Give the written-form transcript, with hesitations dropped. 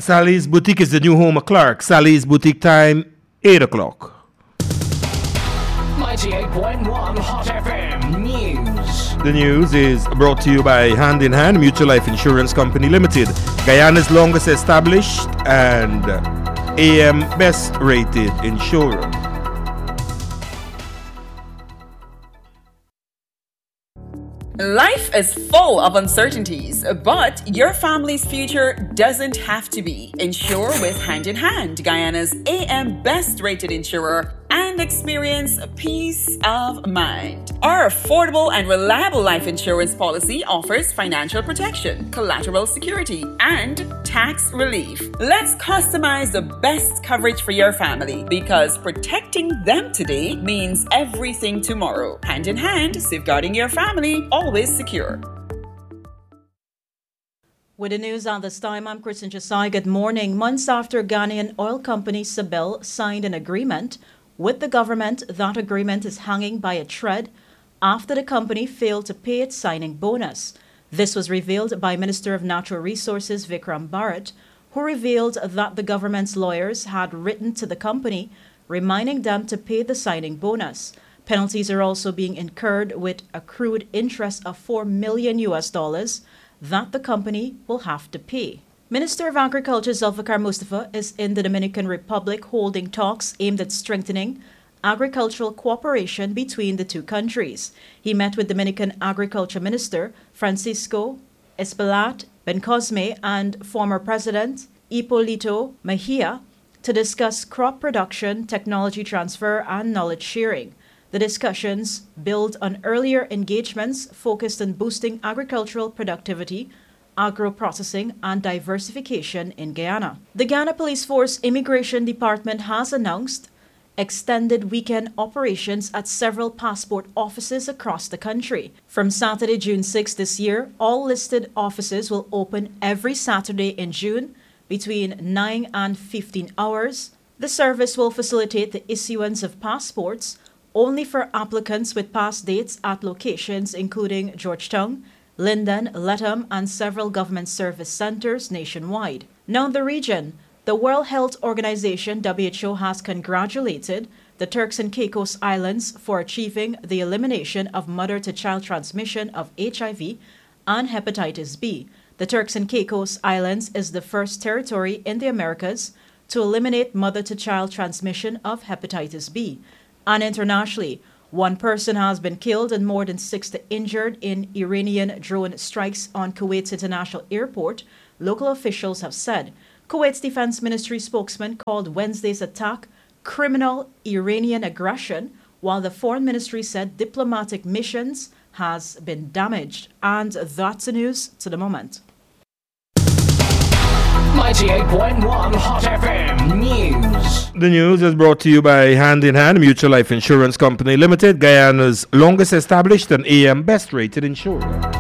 Sally's Boutique is the new home of Clark. Sally's Boutique time, 8 o'clock. 98.1 Hot FM News. The news is brought to you by Hand in Hand Mutual Life Insurance Company Limited, Guyana's longest established and AM best rated insurer. Life is full of uncertainties, but your family's future doesn't have to be. Insure with Hand in Hand, Guyana's AM best rated insurer, and experience peace of mind. Our affordable and reliable life insurance policy offers financial protection, collateral security, and tax relief. Let's customize the best coverage for your family, because protecting them today means everything tomorrow. Hand in Hand, safeguarding your family, always secure. With the news on this time, I'm Kristen Chasai. Good morning. Months after Ghanaian oil company Sabil signed an agreement with the government, that agreement is hanging by a thread after the company failed to pay its signing bonus. This was revealed by Minister of Natural Resources Vikram Bharat, who revealed that the government's lawyers had written to the company reminding them to pay the signing bonus. Penalties are also being incurred with accrued interest of $4 million that the company will have to pay. Minister of Agriculture Zulfikar Mustafa is in the Dominican Republic holding talks aimed at strengthening agricultural cooperation between the two countries. He met with Dominican Agriculture Minister Francisco Espaillat Bencosme and former President Hipólito Mejia to discuss crop production, technology transfer, and knowledge sharing. The discussions build on earlier engagements focused on boosting agricultural productivity, agro-processing, and diversification in Guyana. The Guyana Police Force Immigration Department has announced extended weekend operations at several passport offices across the country. From Saturday, June 6 this year, all listed offices will open every Saturday in June between 9 and 15 hours. The service will facilitate the issuance of passports only for applicants with past dates at locations including Georgetown, Linden, Letham, and several government service centers nationwide. Now in the region, the World Health Organization WHO has congratulated the Turks and Caicos Islands for achieving the elimination of mother-to-child transmission of HIV and hepatitis B. The Turks and Caicos Islands is the first territory in the Americas to eliminate mother-to-child transmission of hepatitis B. And internationally, one person has been killed and more than 60 injured in Iranian drone strikes on Kuwait's international airport, local officials have said. Kuwait's Defense Ministry spokesman called Wednesday's attack criminal Iranian aggression, while the Foreign Ministry said diplomatic missions has been damaged. And that's the news to the moment. 98.1 Hot FM News. The news is brought to you by Hand in Hand Mutual Life Insurance Company Limited, Guyana's longest established and AM best rated insurer.